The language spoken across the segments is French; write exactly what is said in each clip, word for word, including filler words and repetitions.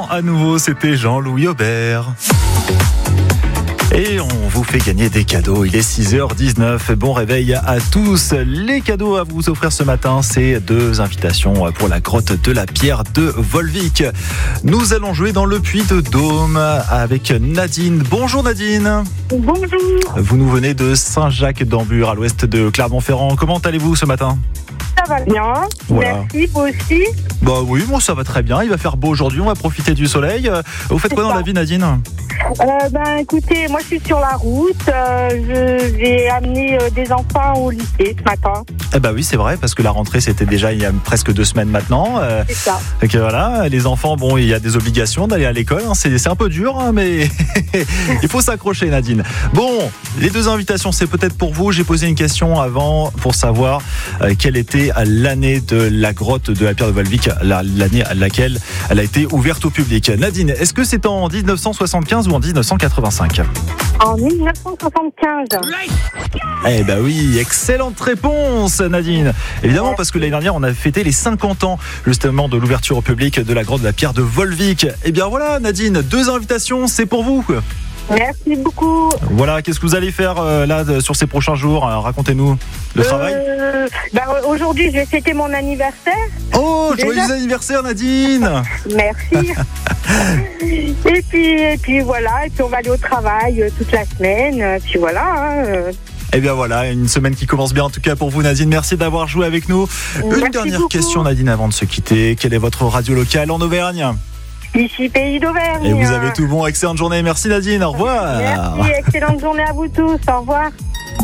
à nouveau, c'était Jean-Louis Aubert. Et on vous fait gagner des cadeaux. Il est six heures dix-neuf. Bon réveil à tous. Les cadeaux à vous offrir ce matin, c'est deux invitations pour la grotte de la Pierre de Volvic. Nous allons jouer dans le Puy de Dôme avec Nadine. Bonjour Nadine. Bonjour. Vous nous venez de Saint-Jacques-d'Ambure, à l'ouest de Clermont-Ferrand. Comment allez-vous ce matin ? Ça va bien. Voilà. Merci, vous aussi. Bah oui, moi ça va très bien. Il va faire beau aujourd'hui. On va profiter du soleil. Vous faites quoi dans la vie, Nadine ? Euh, ben écoutez, moi je suis sur la route, euh, je vais amener euh, des enfants au lycée ce matin. Eh bah oui, c'est vrai, parce que la rentrée c'était déjà il y a presque deux semaines maintenant. Euh, c'est ça. Donc voilà, les enfants, bon, il y a des obligations d'aller à l'école, hein, c'est, c'est un peu dur, hein, mais il faut s'accrocher, Nadine. Bon, les deux invitations, c'est peut-être pour vous. J'ai posé une question avant pour savoir euh, quelle était l'année de la grotte de la Pierre de Volvic, la, l'année à laquelle elle a été ouverte au public. Nadine, est-ce que c'est en dix-neuf cent soixante-quinze ou en dix-neuf cent quatre-vingt-cinq ? En dix-neuf cent soixante-quinze. Eh ben oui, excellente réponse Nadine. Évidemment, parce que l'année dernière on a fêté les cinquante ans justement de l'ouverture au public de la grotte de la Pierre de Volvic. Eh bien voilà Nadine, deux invitations, c'est pour vous. Merci beaucoup. Voilà, qu'est-ce que vous allez faire euh, là de, sur ces prochains jours ? Alors, racontez-nous le euh, travail. Ben, aujourd'hui je vais fêter mon anniversaire. Oh, déjà. Joyeux anniversaire Nadine. Merci. et, puis, et puis voilà, et puis on va aller au travail euh, toute la semaine, euh, puis voilà. Hein, euh. Eh bien voilà, une semaine qui commence bien en tout cas pour vous Nadine. Merci d'avoir joué avec nous. Merci une dernière beaucoup. question Nadine avant de se quitter. Quelle est votre radio locale en Auvergne ? Ici, Pays d'Auvergne. Et vous avez tout bon, excellente journée. Merci Nadine, au revoir. Merci, excellente journée à vous tous, au revoir.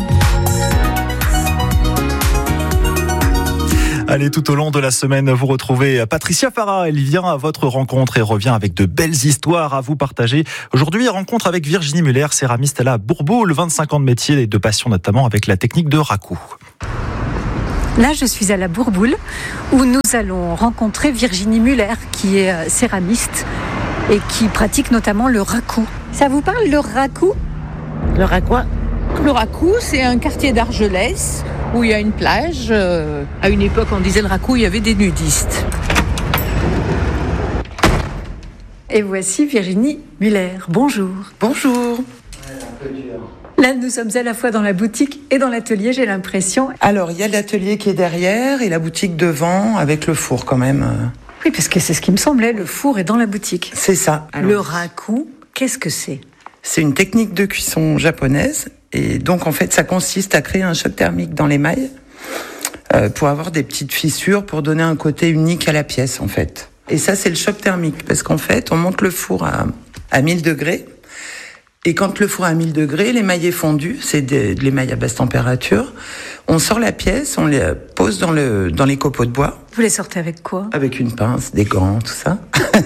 Allez, tout au long de la semaine, vous retrouvez Patricia Farah. Elle vient à votre rencontre et revient avec de belles histoires à vous partager. Aujourd'hui, rencontre avec Virginie Muller, céramiste à Bourboule, vingt-cinq ans de métier et de passion notamment avec la technique de raku. Là, je suis à la Bourboule où nous allons rencontrer Virginie Muller, qui est céramiste et qui pratique notamment le raku. Ça vous parle, le raku ? Le raku, le raku, c'est un quartier d'Argelès où il y a une plage. Euh, à une époque, on disait le raku, il y avait des nudistes. Et voici Virginie Muller. Bonjour. Bonjour. Là, nous sommes à la fois dans la boutique et dans l'atelier, j'ai l'impression. Alors, il y a l'atelier qui est derrière et la boutique devant, avec le four quand même. Oui, parce que c'est ce qui me semblait, le four est dans la boutique. C'est ça. Alors, le raku, qu'est-ce que c'est ? C'est une technique de cuisson japonaise. Et donc, en fait, ça consiste à créer un choc thermique dans l'émail euh, pour avoir des petites fissures, pour donner un côté unique à la pièce, en fait. Et ça, c'est le choc thermique, parce qu'en fait, on monte le four à, à mille degrés. Et quand le four est à mille degrés, l'émail est fondu, c'est de, de l'émail à basse température. On sort la pièce, on les pose dans, le, dans les copeaux de bois. Vous les sortez avec quoi ? Avec une pince, des gants, tout ça.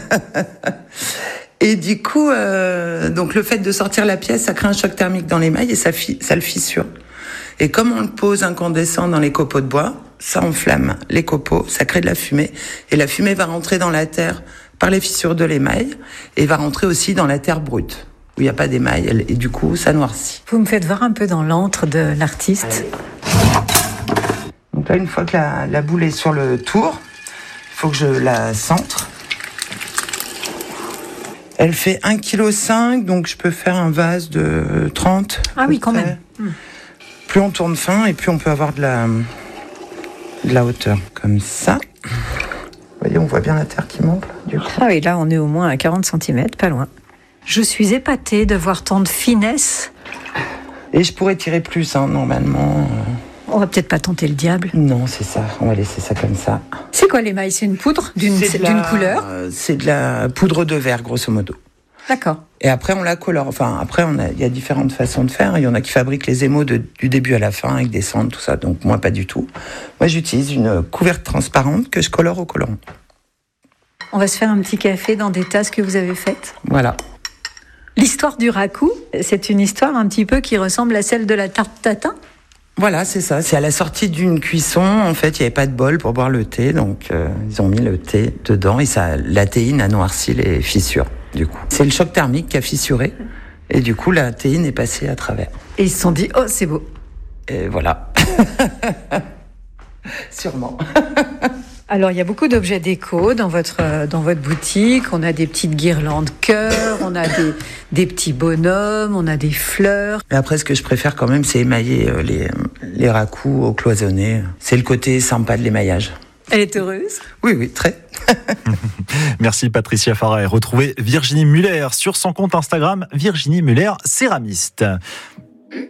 Et du coup, euh, donc le fait de sortir la pièce, ça crée un choc thermique dans l'émail et ça, fi, ça le fissure. Et comme on le pose incandescent dans les copeaux de bois, ça enflamme les copeaux, ça crée de la fumée. Et la fumée va rentrer dans la terre par les fissures de l'émail et va rentrer aussi dans la terre brute, où il n'y a pas d'émail, et du coup, ça noircit. Vous me faites voir un peu dans l'antre de l'artiste. Donc là, une fois que la, la boule est sur le tour, il faut que je la centre. Elle fait un virgule cinq kilos, donc je peux faire un vase de trente. Ah oui, quand même. Mmh. Plus on tourne fin, et plus on peut avoir de la, de la hauteur. Comme ça. Vous voyez, on voit bien la terre qui monte, là, du coup. Ah oui, là, on est au moins à quarante centimètres, pas loin. Je suis épatée de voir tant de finesse. Et je pourrais tirer plus, hein, normalement. On va peut-être pas tenter le diable. Non, c'est ça. On va laisser ça comme ça. C'est quoi l'émail ? C'est une poudre d'une, c'est d'une la, couleur ? C'est de la poudre de verre, grosso modo. D'accord. Et après, on la colore. Enfin, après, on a, il y a différentes façons de faire. Il y en a qui fabriquent les émaux de, du début à la fin avec des cendres, tout ça. Donc, moi, pas du tout. Moi, j'utilise une couverte transparente que je colore au colorant. On va se faire un petit café dans des tasses que vous avez faites. Voilà. L'histoire du raku, c'est une histoire un petit peu qui ressemble à celle de la tarte tatin. Voilà, c'est ça. C'est à la sortie d'une cuisson. En fait, il n'y avait pas de bol pour boire le thé. Donc, euh, ils ont mis le thé dedans et ça, la théine a noirci les fissures, du coup. C'est le choc thermique qui a fissuré. Et du coup, la théine est passée à travers. Et ils se sont dit, oh, c'est beau. Et voilà. Sûrement. Alors, il y a beaucoup d'objets déco dans votre, dans votre boutique. On a des petites guirlandes cœur, on a des, des petits bonhommes, on a des fleurs. Mais après, ce que je préfère quand même, c'est émailler les, les raccoux au cloisonné. C'est le côté sympa de l'émaillage. Elle est heureuse ? Oui, oui, très. Merci Patricia Farah. Retrouvez Virginie Muller sur son compte Instagram Virginie Muller Céramiste.